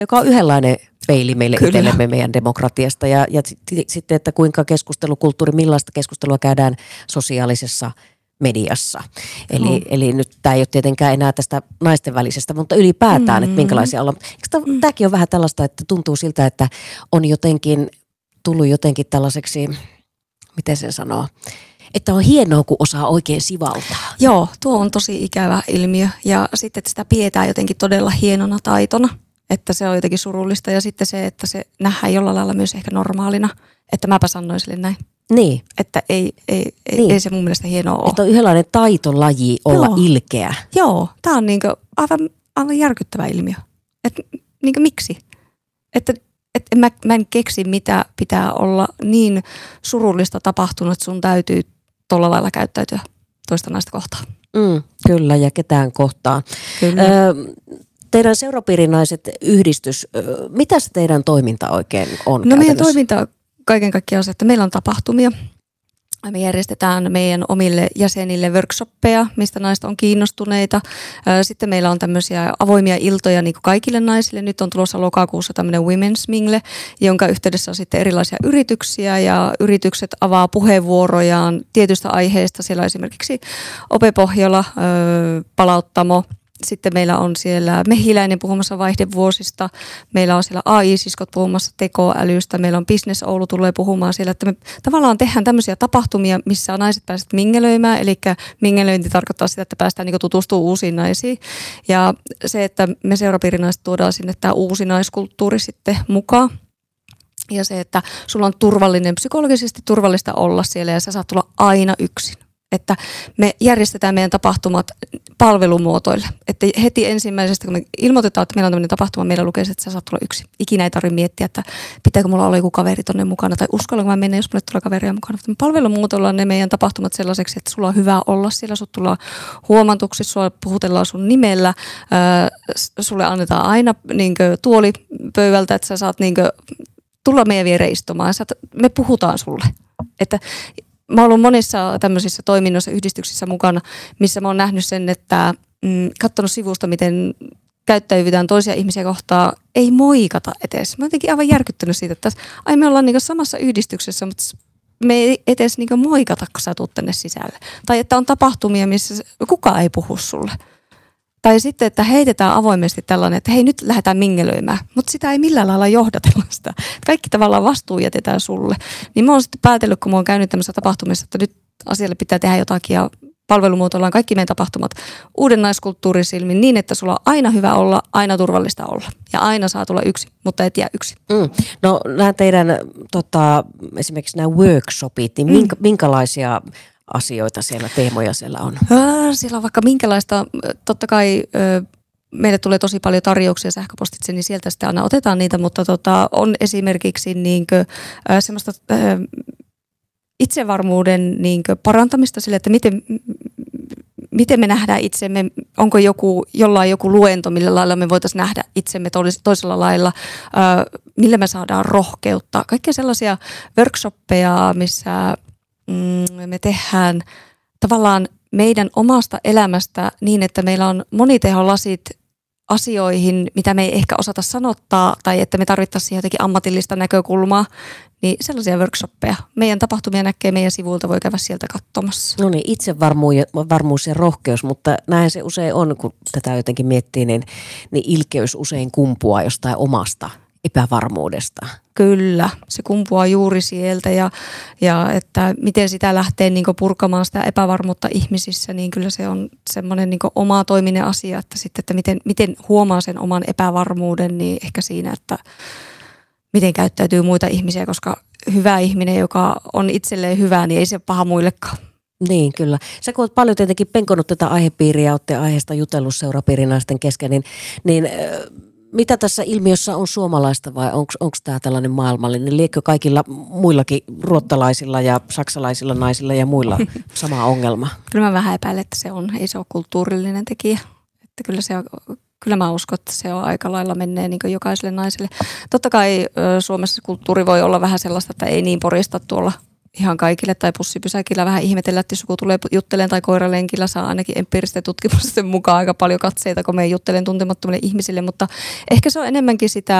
joka on yhdenlainen peili meille Kyllä. itsellemme meidän demokratiasta. Ja sitten, että kuinka keskustelukulttuuri, millaista keskustelua käydään sosiaalisessa mediassa. Eli nyt tämä ei ole tietenkään enää tästä naisten välisestä, mutta ylipäätään, että minkälaisia ollaan. Tämäkin on vähän tällaista, että tuntuu siltä, että on jotenkin tullut jotenkin tällaiseksi, miten sen sanoo, että on hienoa, kun osaa oikein sivaltaa. Joo, tuo on tosi ikävä ilmiö ja sitten että sitä pidetään jotenkin todella hienona taitona, että se on jotenkin surullista ja sitten se, että se nähdään jollain lailla myös ehkä normaalina, että mäpä sanoin sille näin. Niin. Että ei se mun mielestä hienoa ole. Että on yhdenlainen taitolaji olla ilkeä. Joo, tää on niinku aivan järkyttävä ilmiö. Että niinku miksi? Että mä en keksi, mitä pitää olla niin surullista tapahtunut, että sun täytyy tolla lailla käyttäytyä toista naista kohtaan. Kyllä, ja ketään kohtaan. Kyllä. Teidän seurapiirinaiset yhdistys, mitä se teidän toiminta oikein on? No meidän toiminta kaiken kaikkiaan on se, että meillä on tapahtumia. Me järjestetään meidän omille jäsenille workshoppeja, mistä naiset on kiinnostuneita. Sitten meillä on tämmöisiä avoimia iltoja niin kuin kaikille naisille. Nyt on tulossa lokakuussa tämmöinen Women's Mingle, jonka yhteydessä on sitten erilaisia yrityksiä ja yritykset avaa puheenvuorojaan tietystä aiheesta. Siellä on esimerkiksi Ope Pohjola, Palauttamo. Sitten meillä on siellä Mehiläinen puhumassa vaihdevuosista. Meillä on siellä AI-siskot puhumassa tekoälystä. Meillä on Business Oulu tulee puhumaan siellä. Että me tavallaan tehdään tämmöisiä tapahtumia, missä naiset pääsevät mingelöimään. Eli mingelöinti tarkoittaa sitä, että päästään niin tutustumaan uusiin naisiin. Ja se, että me seurapiirinaiset tuodaan sinne tämä uusi naiskulttuuri sitten mukaan. Ja se, että sulla on turvallinen, psykologisesti turvallista olla siellä ja sä saat tulla aina yksin. Että me järjestetään meidän tapahtumat palvelumuotoille. Että heti ensimmäisestä, kun me ilmoitetaan, että meillä on tämmöinen tapahtuma, meillä lukee, että sä saat tulla yksin. Ikinä ei tarvitse miettiä, että pitääkö mulla olla joku kaveri tonne mukana tai uskallanko mä mennä, jos mulle tulee kaveria mukana. Me palvelumuotoillaan ne meidän tapahtumat sellaiseksi, että sulla on hyvä olla siellä, sut tullaan huomatuksi, sua puhutellaan sun nimellä, sulle annetaan aina tuoli pöydältä, että sä saat tulla meidän viereen istumaan. Me puhutaan sulle. Että mä oon ollut monissa tämmöisissä toiminnoissa, yhdistyksissä mukana, missä mä oon nähnyt sen, että katsonut sivusta, miten käyttäydytään toisia ihmisiä kohtaan, ei moikata edes. Mä oon jotenkin aivan järkyttynyt siitä, että me ollaan samassa yhdistyksessä, mutta me ei edes moikata, kun sä tuut tänne sisälle. Tai että on tapahtumia, missä kukaan ei puhu sulle. Tai sitten, että heitetään avoimesti tällainen, että hei nyt lähdetään mingelöimään, mutta sitä ei millään lailla johdatella sitä. Kaikki tavallaan vastuu jätetään sulle. Niin mä oon sitten päätellyt, kun mä oon käynyt tämmöisessä tapahtumissa, että nyt asialle pitää tehdä jotakin ja palvelumuotoillaan kaikki meidän tapahtumat uuden naiskulttuurin silmin niin, että sulla on aina hyvä olla, aina turvallista olla ja aina saa tulla yksin, mutta et jää yksin. No nämä teidän esimerkiksi nämä workshopit, niin minkälaisia asioita siellä, teemoja siellä on? Siellä on vaikka minkälaista, totta kai meille tulee tosi paljon tarjouksia sähköpostitse, niin sieltä sitten aina otetaan niitä, mutta on esimerkiksi semmoista itsevarmuuden parantamista sille, että miten me nähdään itsemme, onko jollain joku luento, millä lailla me voitaisiin nähdä itsemme toisella lailla, millä me saadaan rohkeutta. Kaikkia sellaisia workshoppeja, missä me tehdään tavallaan meidän omasta elämästä niin, että meillä on moniteholasit asioihin, mitä me ei ehkä osata sanottaa tai että me tarvittaisiin siihen jotenkin ammatillista näkökulmaa, niin sellaisia workshoppeja. Meidän tapahtumia näkee meidän sivuilta, voi käydä sieltä katsomassa. No niin, itsevarmuus ja rohkeus, mutta näin se usein on, kun tätä jotenkin miettii, niin ilkeys usein kumpuaa jostain omasta epävarmuudesta. Kyllä, se kumpuaa juuri sieltä ja että miten sitä lähtee purkamaan sitä epävarmuutta ihmisissä, niin kyllä se on semmoinen oma toiminen asia, että sitten, että miten huomaa sen oman epävarmuuden, niin ehkä siinä, että miten käyttäytyy muita ihmisiä, koska hyvä ihminen, joka on itselleen hyvä, niin ei se ole paha muillekaan. Niin, kyllä. Sä kun olet paljon tietenkin penkonut tätä aihepiiriä ja olette aiheesta jutellut seurapiirinaisten kesken, niin mitä tässä ilmiössä on suomalaista vai onko tämä tällainen maailmallinen? Liekö kaikilla muillakin ruottalaisilla ja saksalaisilla naisilla ja muilla sama ongelma? Kyllä mä vähän epäilen, että ei se ole kulttuurillinen tekijä. Että kyllä mä uskon, että se on aika lailla menee jokaiselle naiselle. Totta kai Suomessa kulttuuri voi olla vähän sellaista, että ei niin porista tuolla ihan kaikille tai bussipysäkillä vähän ihmetellä, että jos joku tulee juttelemaan tai koiralenkillä, saa ainakin empiiristen tutkimusten mukaan aika paljon katseita, kun me juttelen tuntemattomille ihmisille, mutta ehkä se on enemmänkin sitä